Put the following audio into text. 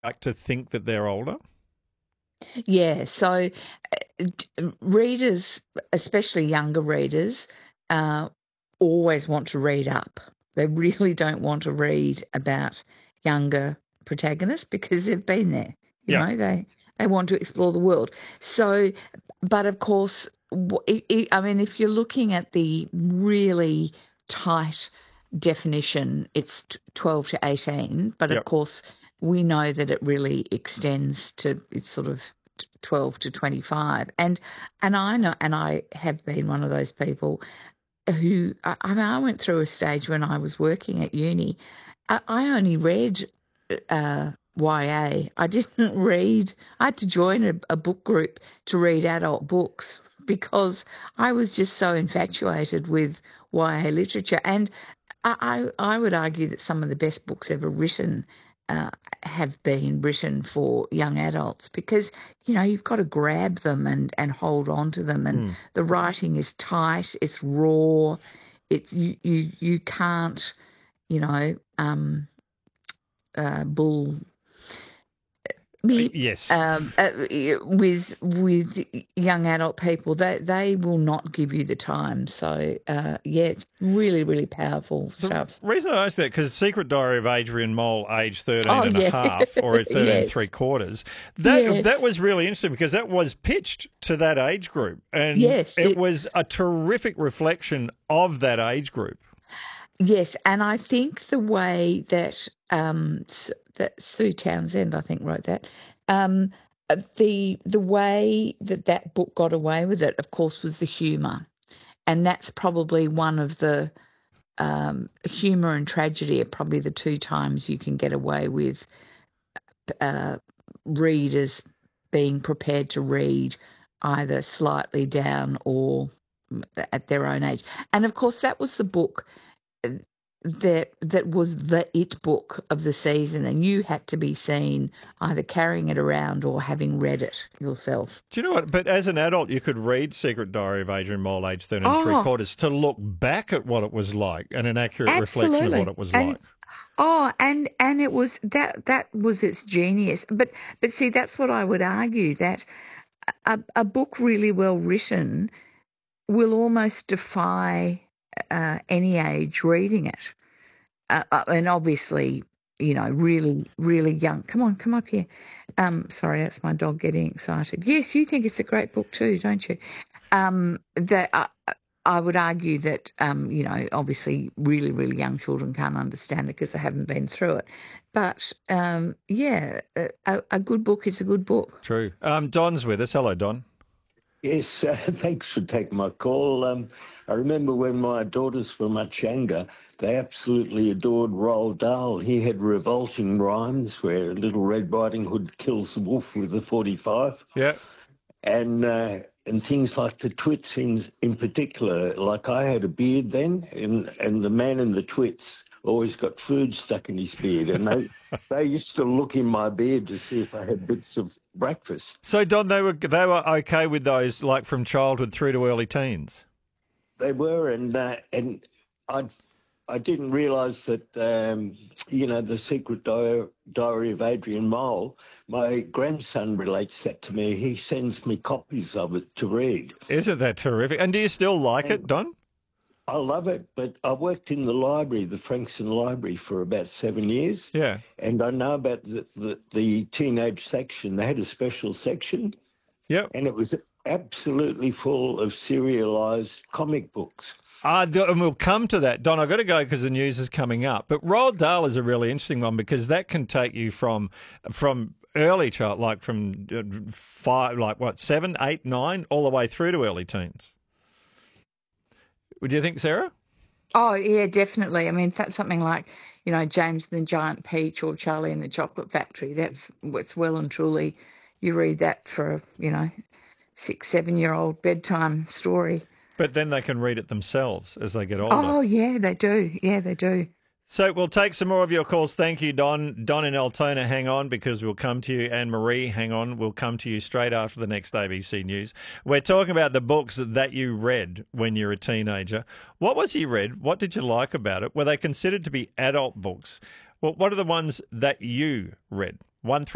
like to think that they're older? Yeah, so readers, especially younger readers, uh, always want to read up. They really don't want to read about younger protagonists because they've been there. You Yeah. know, they want to explore the world. So, but of course, I mean, if you're looking at the really tight definition, it's 12 to 18. But of Yep. course, we know that it really extends to it's sort of 12 to 25. And I know, and I have been one of those people who I mean, I went through a stage when I was working at uni. I only read YA. I didn't read. I had to join a book group to read adult books because I was just so infatuated with YA literature. And I would argue that some of the best books ever written uh, have been written for young adults because you've got to grab them and hold on to them, and Mm. the writing is tight, it's raw, it's you can't you know bull me Yes. with young adult people. They will not give you the time. So yeah, it's really really powerful The stuff. reason I asked that, because Secret Diary of Adrian Mole, age 13 Oh and a yeah. half, or at 13 and three Yes, quarters, that yes, was really interesting because that was pitched to that age group. And yes. it was a terrific reflection of that age group. Yes, and I think the way that that Sue Townsend, I think, wrote that. Um, the way that that book got away with it, of course, was the humour, and that's probably one of the humour and tragedy are probably the two times you can get away with uh, readers being prepared to read either slightly down or at their own age. And of course, that was the book that was the it book of the season, and you had to be seen either carrying it around or having read it yourself. Do you know what? But as an adult, you could read Secret Diary of Adrian Mole, age 13 and three Oh, quarters, to look back at what it was like, and an accurate reflection of what absolutely. it was And like. and it was that was its genius. But see, that's what I would argue, that a book really well written will almost defy any age reading it. And obviously, really, really young. Come on, come up here. Sorry, that's my dog getting excited. Yes, you think it's a great book too, don't you? That I would argue that, obviously, really, really young children can't understand it because they haven't been through it. But yeah, a good book is a good book. True. Don's with us. Hello, Don. Yes, thanks for taking my call. I remember when my daughters were much younger, they absolutely adored Roald Dahl. He had revolting rhymes where Little Red Riding Hood kills the wolf with a 45, Yeah. and things like the Twits in particular. Like I had a beard then, and the man in the Twits always got food stuck in his beard, and they used to look in my beard to see if I had bits of breakfast. So, Don, they were okay with those, like from childhood through to early teens. They were, and I I didn't realise that the Secret Diary of Adrian Mole. My grandson relates that to me. He sends me copies of it to read, Isn't that terrific? And do you still like it, and Don? I love it. But I worked in the library, the Frankston Library, for about 7 years, Yeah. and I know about the teenage section. They had a special section, Yep. and it was absolutely full of serialized comic books. And we'll come to that. Don, I've got to go because the news is coming up. But Roald Dahl is a really interesting one because that can take you from early child, like from five, like what, 7, 8, 9, all the way through to early teens. Would you think, Sarah? Oh yeah, definitely. I mean, that's something like James and the Giant Peach or Charlie and the Chocolate Factory. That's what's well and truly. You read that for a 6, 7 year old bedtime story. But then they can read it themselves as they get older. Oh yeah, they do. Yeah, they do. So we'll take some more of your calls. Thank you, Don. Don in Altona, hang on because we'll come to you. Anne Marie, hang on. We'll come to you straight after the next ABC News. We're talking about the books that you read when you were a teenager. What was you read? What did you like about it? Were they considered to be adult books? Well, what are the ones that you read? 1